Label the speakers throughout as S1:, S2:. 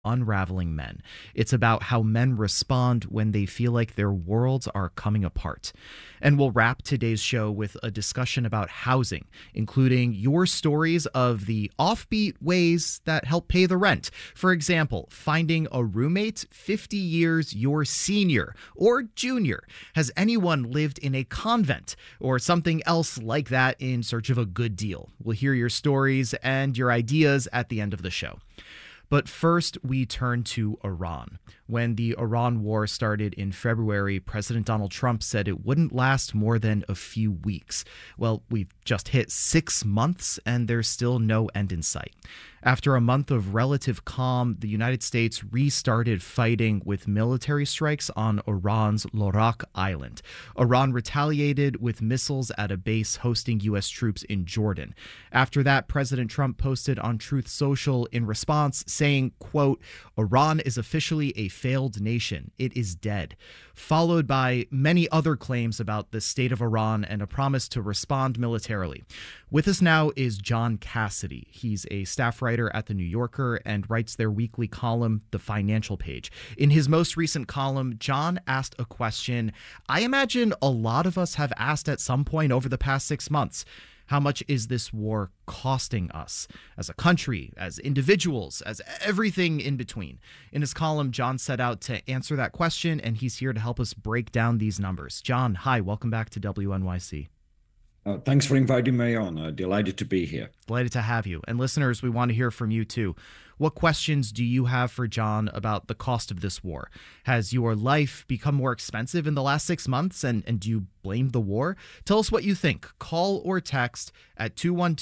S1: Unraveling Men. It's about how men respond when they feel like their worlds are coming apart. And we'll wrap today's show with a discussion about housing, including your stories of the offbeat ways that help pay the rent. For example, finding a roommate 50 years your senior or junior. Has anyone lived in a convent or something else like that in search of a good deal? We'll hear your stories and your ideas at the end of the show. But first, we turn to Iran. When the Iran war started in February, President Donald Trump said it wouldn't last more than a few weeks. Well, we've just hit 6 months, and there's still no end in sight. After a month of relative calm, the United States restarted fighting with military strikes on Iran's Lorak Island. Iran retaliated with missiles at a base hosting U.S. troops in Jordan. After that, President Trump posted on Truth Social in response, saying, quote, "Iran is officially a failed nation. It is dead," followed by many other claims about the state of Iran and a promise to respond militarily. With us now is John Cassidy. He's a staff writer at The New Yorker and writes their weekly column, The Financial Page. In his most recent column, John asked a question I imagine a lot of us have asked at some point over the past 6 months. How much is this war costing us as a country, as individuals, as everything in between? In his column, John set out to answer that question, and he's here to help us break down these numbers. John, hi, welcome back to WNYC.
S2: Thanks for inviting me on. Delighted to be here.
S1: Delighted to have you. And listeners, we want to hear from you too. What questions do you have for John about the cost of this war? Has your life become more expensive in the last 6 months? And do you blame the war? Tell us what you think. Call or text at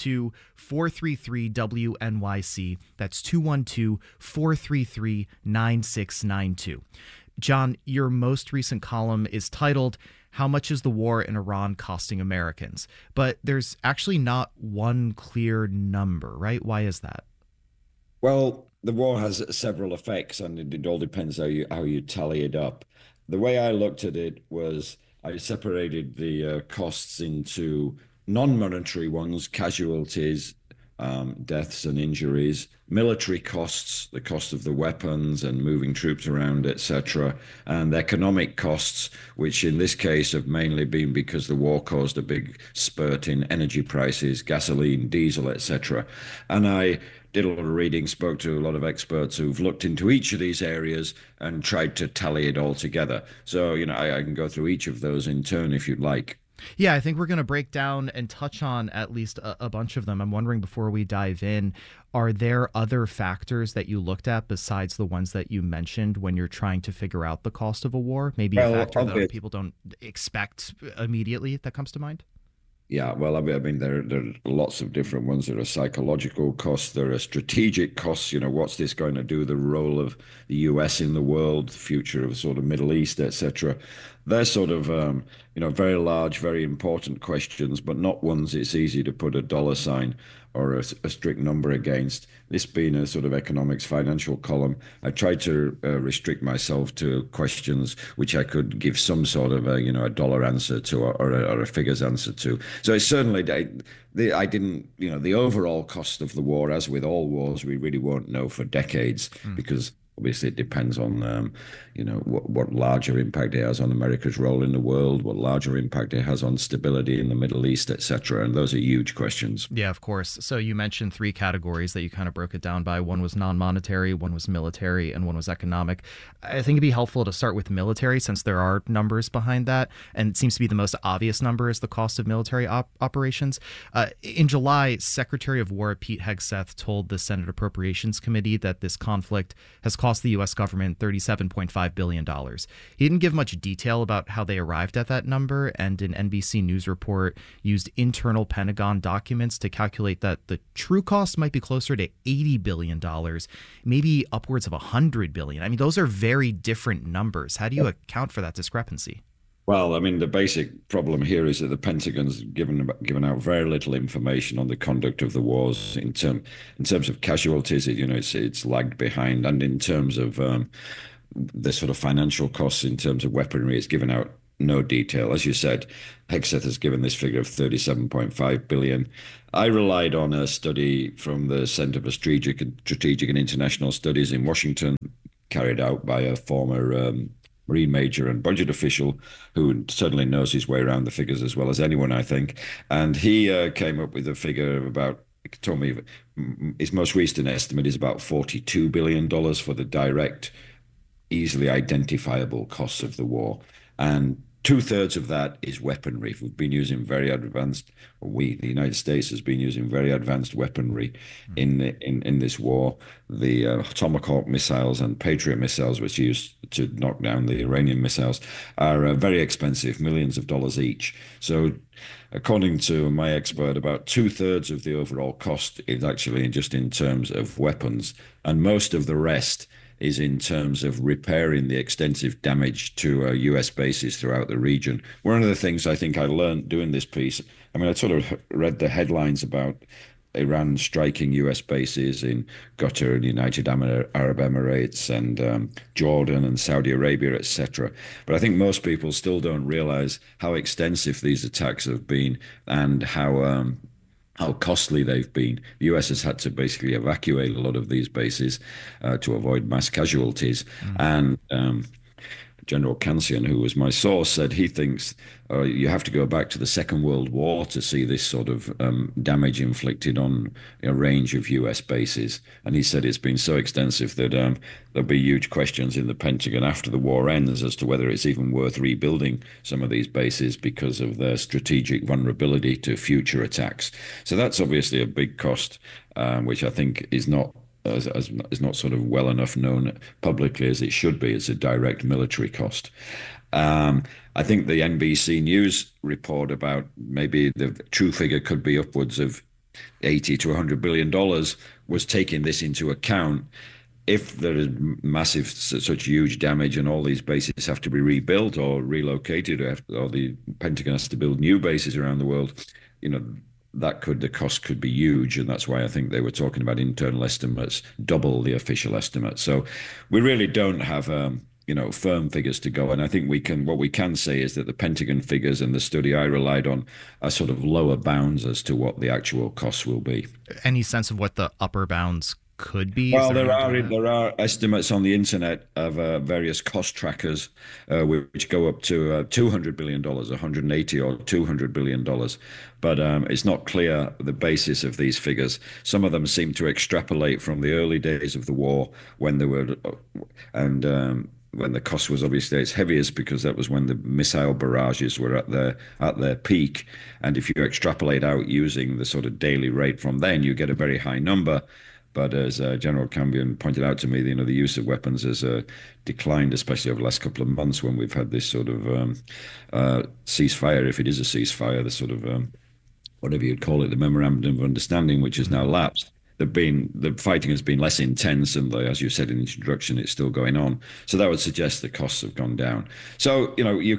S1: 212-433-WNYC. That's 212-433-9692. John, your most recent column is titled, "How Much is the War in Iran Costing Americans?" But there's actually not one clear number, right? Why is that?
S2: Well, the war has several effects, and it all depends how you tally it up. The way I looked at it was I separated the costs into non-monetary ones, casualties, deaths and injuries, military costs, the cost of the weapons and moving troops around, etc., and economic costs, which in this case have mainly been because the war caused a big spurt in energy prices, gasoline, diesel, etc. And I did a lot of reading, spoke to a lot of experts who've looked into each of these areas and tried to tally it all together. So, I can go through each of those in turn if you'd like.
S1: Yeah, I think we're going to break down and touch on at least a bunch of them. I'm wondering, before we dive in, are there other factors that you looked at besides the ones that you mentioned when you're trying to figure out the cost of a war? Maybe a factor that other people don't expect immediately that comes to mind?
S2: Yeah, well, I mean, there are lots of different ones. There are psychological costs. There are strategic costs. What's this going to do? The role of the US in the world, the future of sort of Middle East, etc. They're sort of, very large, very important questions, but not ones it's easy to put a dollar sign or a strict number against. This being a sort of economics financial column, I tried to restrict myself to questions which I could give some sort of a dollar answer to or a figures answer to. So it's certainly I didn't the overall cost of the war, as with all wars, we really won't know for decades because obviously it depends on what larger impact it has on America's role in the world, what larger impact it has on stability in the Middle East, etc. And those are huge questions.
S1: Yeah, of course. So you mentioned three categories that you kind of broke it down by. One was non-monetary, one was military, and one was economic. I think it'd be helpful to start with military, since there are numbers behind that, and it seems to be the most obvious number is the cost of military operations. In July, Secretary of War Pete Hegseth told the Senate Appropriations Committee that this conflict has cost the U.S. government $37.5 billion. He didn't give much detail about how they arrived at that number, and an NBC News report used internal Pentagon documents to calculate that the true cost might be closer to $80 billion, maybe upwards of $100 billion. I mean, those are very different numbers. How do you account for that discrepancy?
S2: Well, I mean, the basic problem here is that the Pentagon's given out very little information on the conduct of the wars in terms of casualties. It's lagged behind, and in terms of the sort of financial costs in terms of weaponry, it's given out no detail. As you said, Hegseth has given this figure of 37.5 billion. I relied on a study from the Center for Strategic and International Studies in Washington, carried out by a former Marine major and budget official who certainly knows his way around the figures as well as anyone, I think. And he came up with a figure of about, told me his most recent estimate is about $42 billion for the direct, easily identifiable costs of the war. And two-thirds of that is weaponry. We've been using very advanced, or we, the United States, has been using very advanced weaponry in this war. The Tomahawk missiles and Patriot missiles, which are used to knock down the Iranian missiles, are very expensive, millions of dollars each. So, according to my expert, about two-thirds of the overall cost is actually just in terms of weapons, and most of the rest is in terms of repairing the extensive damage to US bases throughout the region. One of the things I think I learned doing this piece, I mean, I sort of read the headlines about Iran striking US bases in Qatar and United Arab Emirates and Jordan and Saudi Arabia, etc. But I think most people still don't realize how extensive these attacks have been and how costly they've been. The US has had to basically evacuate a lot of these bases to avoid mass casualties. And General Kansian, who was my source, said he thinks you have to go back to the Second World War to see this sort of damage inflicted on a range of US bases. And he said it's been so extensive that there'll be huge questions in the Pentagon after the war ends as to whether it's even worth rebuilding some of these bases because of their strategic vulnerability to future attacks. So that's obviously a big cost, which I think is not is not sort of well enough known publicly as it should be. It's a direct military cost. I think the NBC News report about maybe the true figure could be upwards of 80 to $100 billion was taking this into account. If there is massive, such huge damage and all these bases have to be rebuilt or relocated, or the Pentagon has to build new bases around the world, the cost could be huge, and that's why I think they were talking about internal estimates double the official estimate. So we really don't have firm figures to go, and I think what we can say is that the Pentagon figures and the study I relied on are sort of lower bounds as to what the actual costs will be.
S1: Any sense of what the upper bounds could be?
S2: Well, there are estimates on the internet of various cost trackers, which go up to $200 billion, 180 or $200 billion. But it's not clear the basis of these figures. Some of them seem to extrapolate from the early days of the war when there were, and when the cost was obviously its heaviest, because that was when the missile barrages were at their peak. And if you extrapolate out using the sort of daily rate from then, you get a very high number. But as General Cambion pointed out to me, the use of weapons has declined, especially over the last couple of months when we've had this sort of ceasefire, if it is a ceasefire, the sort of whatever you'd call it, the memorandum of understanding, which has now lapsed. The fighting has been less intense, and as you said in the introduction, it's still going on. So that would suggest the costs have gone down. So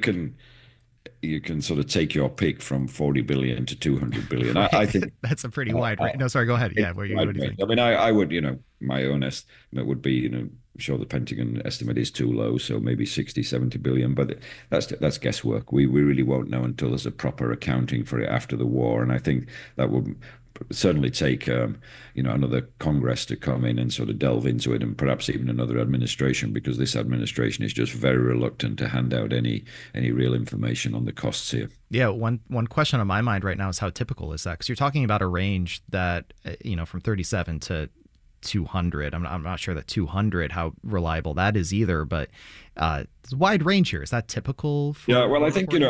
S2: you can sort of take your pick from 40 billion to 200 billion. I think
S1: that's a pretty wide range. No, sorry, go ahead. Yeah, what do you think?
S2: I mean, I would, my own estimate would be, I'm sure the Pentagon estimate is too low, so maybe 60, 70 billion, but that's guesswork. We really won't know until there's a proper accounting for it after the war. And I think that would certainly take another Congress to come in and sort of delve into it, and perhaps even another administration, because this administration is just very reluctant to hand out any real information on the costs here.
S1: Yeah, one question on my mind right now is how typical is that? Because you're talking about a range that from 37 to 200. I'm not sure that 200 how reliable that is either, but it's a wide range here. Is that typical?
S2: Yeah, well, I think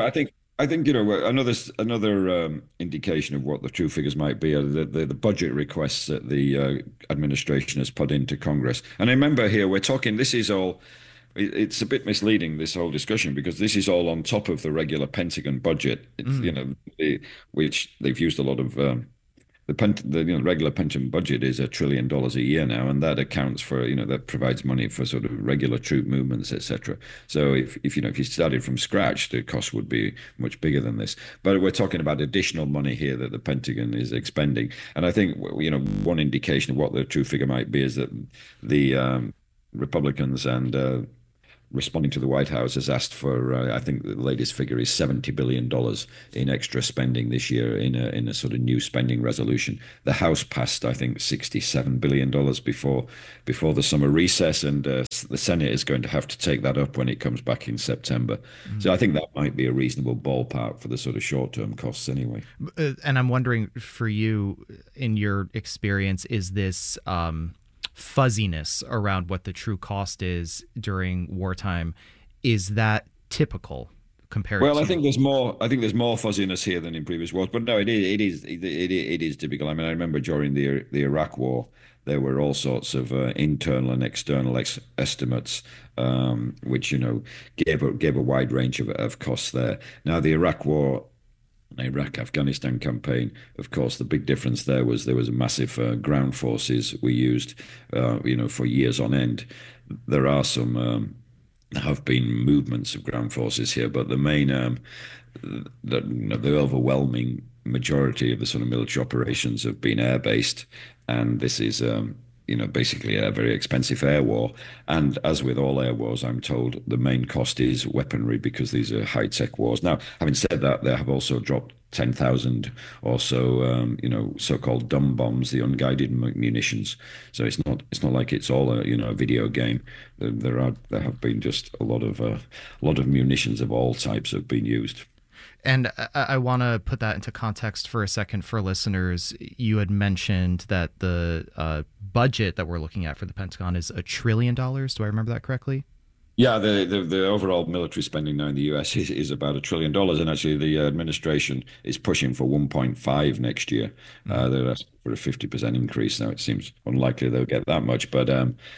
S2: another indication of what the true figures might be are the budget requests that the administration has put into Congress. And remember here, we're talking, this is all, it's a bit misleading, this whole discussion, because this is all on top of the regular Pentagon budget. It's, which they've used a lot of, the regular Pentagon budget is $1 trillion a year now, and that accounts for, that provides money for sort of regular troop movements, etc. So if you started from scratch, the cost would be much bigger than this. But we're talking about additional money here that the Pentagon is expending, and I think one indication of what the true figure might be is that the Republicans and responding to the White House, has asked for, I think the latest figure is $70 billion in extra spending this year in a sort of new spending resolution. The House passed, I think, $67 billion before the summer recess, and the Senate is going to have to take that up when it comes back in September. So I think that might be a reasonable ballpark for the sort of short-term costs anyway.
S1: And I'm wondering, for you, in your experience, is this fuzziness around what the true cost is during wartime, is that typical compared
S2: Well,
S1: to?
S2: I think there's more. I think there's more fuzziness here than in previous wars. But no, it is typical. I mean, I remember during the Iraq War, there were all sorts of internal and external estimates, which gave a wide range of costs there. Now, the Iraq War. Iraq-Afghanistan campaign, of course, the big difference there was a massive ground forces we used, for years on end. There are some have been movements of ground forces here, but the main, the overwhelming majority of the sort of military operations have been air-based, and this is basically a very expensive air war. And as with all air wars, I'm told the main cost is weaponry because these are high-tech wars. Now, having said that, they have also dropped 10,000 or so, so-called dumb bombs, the unguided munitions. So it's not like it's all a video game. There have been just a lot of munitions of all types have been used.
S1: And I want to put that into context for a second for listeners. You had mentioned that the budget that we're looking at for the Pentagon is $1 trillion. Do I remember that correctly?
S2: Yeah, the overall military spending now in the US is about $1 trillion, and actually the administration is pushing for 1.5 next year. They're asking for a 50% increase. Now it seems unlikely they'll get that much, but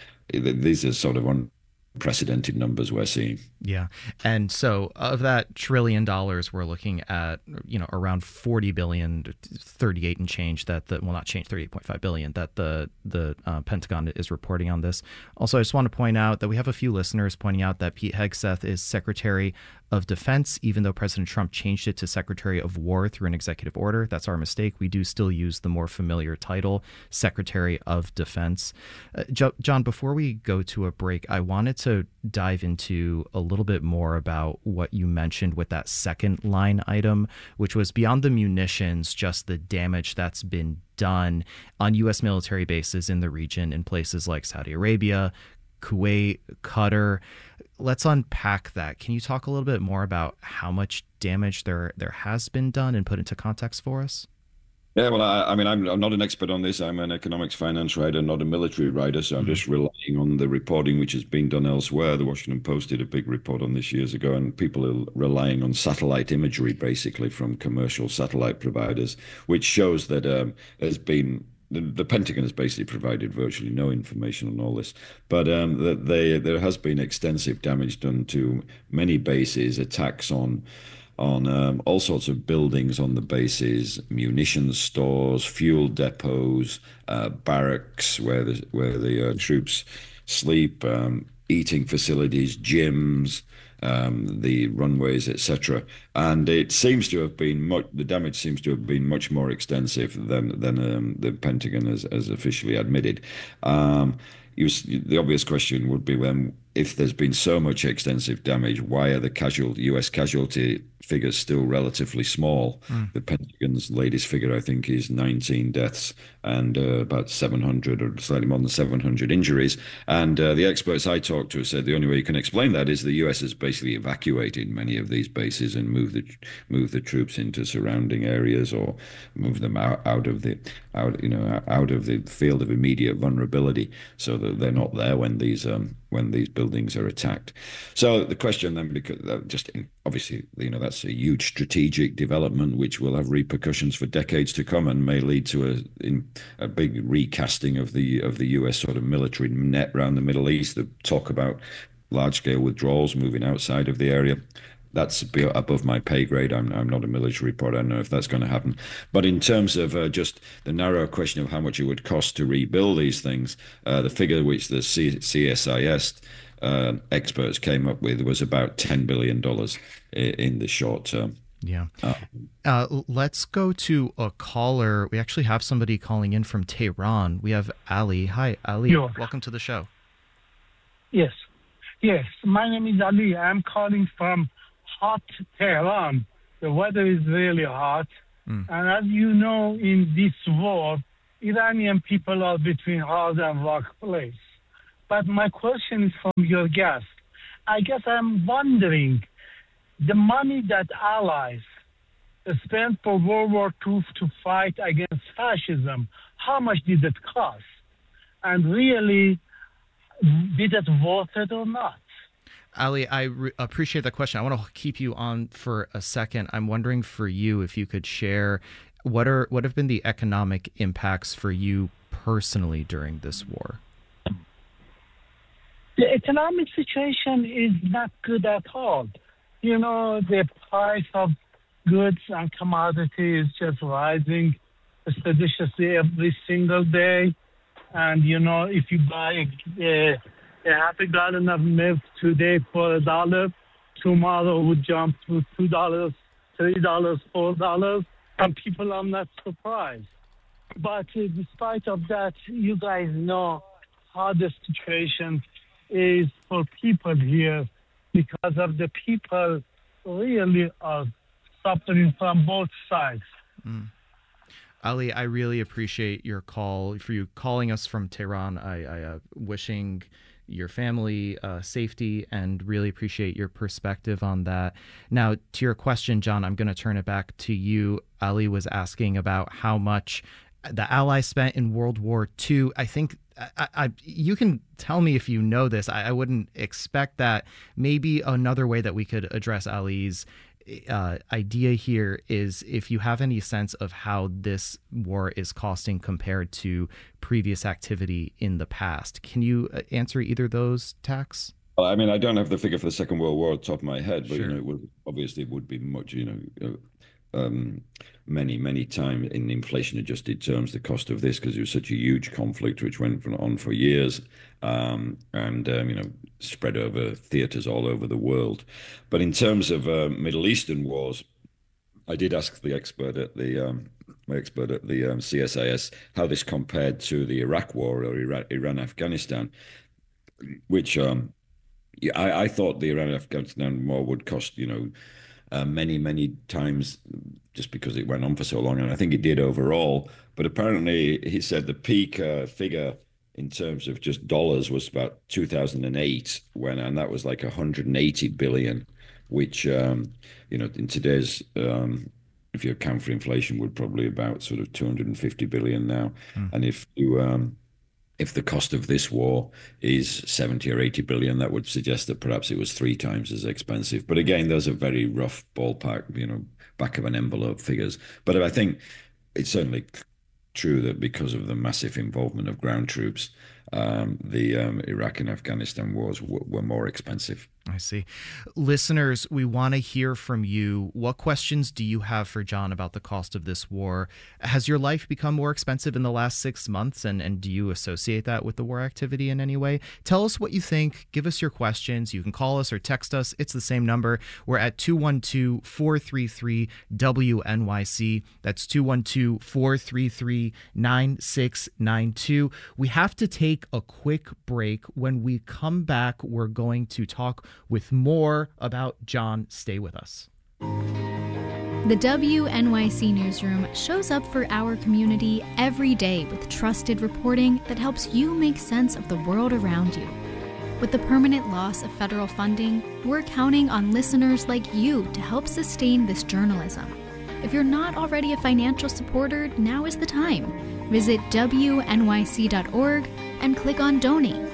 S2: these are sort of unprecedented numbers we're seeing.
S1: Yeah. And so of that $1 trillion, we're looking at, around 40 billion, 38 and change not change, 38.5 billion that the Pentagon is reporting on this. Also, I just want to point out that we have a few listeners pointing out that Pete Hegseth is Secretary of Defense, even though President Trump changed it to Secretary of War through an executive order. That's our mistake. We do still use the more familiar title, Secretary of Defense. John, before we go to a break, I wanted to dive into a little bit more about what you mentioned with that second line item, which was beyond the munitions, just the damage that's been done on U.S. military bases in the region in places like Saudi Arabia, Kuwait, Qatar. Let's unpack that. Can you talk a little bit more about how much damage there has been done and put into context for us?
S2: Yeah, well, I mean, I'm not an expert on this. I'm an economics finance writer, not a military writer, so I'm just relying on the reporting which has been done elsewhere. The Washington Post did a big report on this years ago, and people are relying on satellite imagery, basically, from commercial satellite providers, which shows that the Pentagon has basically provided virtually no information on all this, but there has been extensive damage done to many bases, attacks on all sorts of buildings on the bases, munitions stores, fuel depots, barracks where the troops sleep, eating facilities, gyms, the runways, etc. And it seems to have been the damage seems to have been much more extensive than the Pentagon has officially admitted. The obvious question would be, when if there's been so much extensive damage, why are the U.S. casualty figures still relatively small? The Pentagon's latest figure, I think, is 19 deaths and about 700 or slightly more than 700 injuries. And the experts I talked to said the only way you can explain that is the U.S. has basically evacuated many of these bases and moved the troops into surrounding areas or moved them out of the field of immediate vulnerability, so that they're not there when these buildings are attacked. So the question then, because obviously, that's a huge strategic development which will have repercussions for decades to come and may lead to a big recasting of the U.S. sort of military net around the Middle East. The talk about large-scale withdrawals, moving outside of the area. That's above my pay grade. I'm not a military reporter. I don't know if that's going to happen. But in terms of just the narrow question of how much it would cost to rebuild these things, the figure which the CSIS experts came up with was about $10 billion in the short term.
S1: Yeah. Let's go to a caller. We actually have somebody calling in from Tehran. We have Ali. Hi, Ali.
S3: Sure.
S1: Welcome to the show.
S3: Yes. Yes, my name is Ali. I'm calling from hot Tehran. The weather is really hot. And as you know, in this war, Iranian people are between hard and rock place. But my question is from your guest. I guess I'm wondering, the money that allies spent for World War II to fight against fascism, how much did it cost? And really, did it worth it or not?
S1: Ali, I appreciate that question. I want to keep you on for a second. I'm wondering for you if you could share what have been the economic impacts for you personally during this war?
S3: The economic situation is not good at all. You know, the price of goods and commodities is just rising expeditiously every single day. And, you know, if you buy a half a gallon of milk today for $1, tomorrow would jump to $2, $3, $4, and people are not surprised. But despite of that, you guys know how the situation is for people here, because of the people really are suffering from both sides.
S1: Ali, I really appreciate your call, for you calling us from Tehran. I wishing your family safety and really appreciate your perspective on that. Now, to your question, John, I'm going to turn it back to you. Ali was asking about how much the Allies spent in World War II. I think you can tell me if you know this. I wouldn't expect that. Maybe another way that we could address Ali's idea here is if you have any sense of how this war is costing compared to previous activity in the past. Can you answer either of those, Tax?
S2: Well, I mean, I don't have the figure for the Second World War at the top of my head, but
S1: Sure.
S2: you know, it would be much, many times in inflation-adjusted terms the cost of this, because it was such a huge conflict which went on for years, spread over theaters all over the world. But in terms of Middle Eastern wars, I did ask the expert at the CSIS how this compared to the Iraq War or Iran-Afghanistan, which I thought the Iran-Afghanistan war would cost, many times, just because it went on for so long, and I think it did overall. But apparently, he said the peak figure in terms of just dollars was about 2008, and that was like 180 billion, which in today's if you account for inflation, would probably about sort of 250 billion now. And if the cost of this war is 70 or 80 billion, that would suggest that perhaps it was 3 times as expensive. But again, those are very rough ballpark, back of an envelope figures. But I think it's certainly true that because of the massive involvement of ground troops, the Iraq and Afghanistan wars were more expensive.
S1: I see. Listeners, we want to hear from you. What questions do you have for John about the cost of this war? Has your life become more expensive in the last 6 months? And do you associate that with the war activity in any way? Tell us what you think. Give us your questions. You can call us or text us. It's the same number. We're at 212-433-WNYC. That's 212-433-9692. We have to take a quick break. When we come back, we're going to talk with more about John. Stay with us.
S4: The WNYC Newsroom shows up for our community every day with trusted reporting that helps you make sense of the world around you. With the permanent loss of federal funding, we're counting on listeners like you to help sustain this journalism. If you're not already a financial supporter, now is the time. Visit WNYC.org and click on Donate.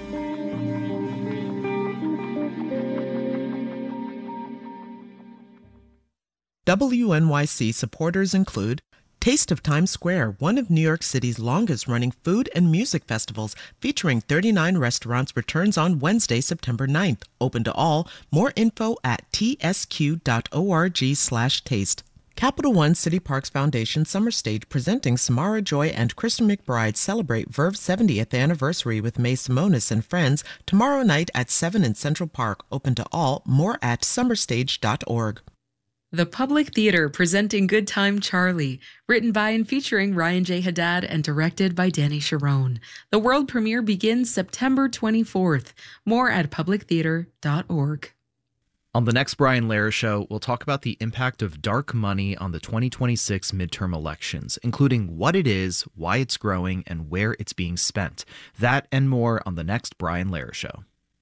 S5: WNYC supporters include Taste of Times Square, one of New York City's longest-running food and music festivals, featuring 39 restaurants, returns on Wednesday, September 9th. Open to all. More info at tsq.org/taste. Capital One City Parks Foundation Summer Stage presenting Samara Joy and Kristen McBride celebrate Verve's 70th anniversary with May Simonis and friends tomorrow night at 7 in Central Park. Open to all. More at summerstage.org.
S6: The Public Theater presenting Good Time Charlie, written by and featuring Ryan J. Haddad and directed by Danny Sharon. The world premiere begins September 24th. More at publictheater.org.
S1: On the next Brian Lehrer Show, we'll talk about the impact of dark money on the 2026 midterm elections, including what it is, why it's growing, and where it's being spent. That and more on the next Brian Lehrer Show.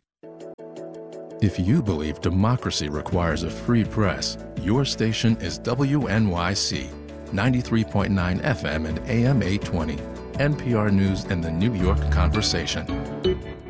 S7: If you believe democracy requires a free press, your station is WNYC, 93.9 FM and AM 820, NPR News and the New York Conversation.